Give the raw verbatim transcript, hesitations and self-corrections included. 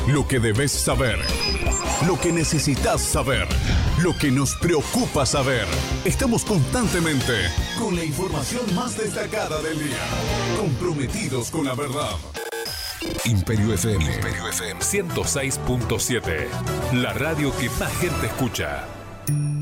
Lo que debes saber. Lo que necesitas saber. Lo que nos preocupa saber. Estamos constantemente con la información más destacada del día. Comprometidos con la verdad. Imperio F M. Imperio F M ciento seis punto siete. La radio que más gente escucha.